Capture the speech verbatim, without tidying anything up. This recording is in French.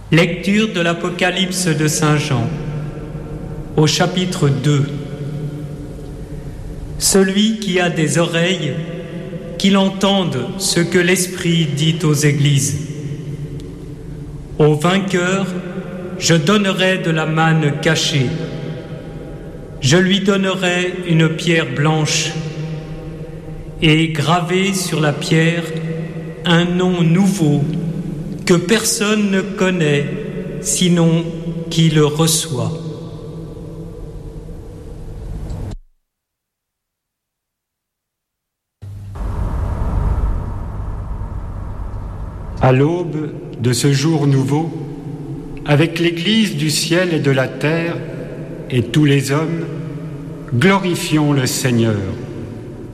Lecture de l'Apocalypse de Saint Jean, au chapitre deux. Celui qui a des oreilles, qu'il entende ce que l'Esprit dit aux églises. Au vainqueur, je donnerai de la manne cachée. Je lui donnerai une pierre blanche et gravé sur la pierre un nom nouveau que personne ne connaît sinon qui le reçoit. À l'aube de ce jour nouveau, avec l'Église du ciel et de la terre et tous les hommes, glorifions le Seigneur.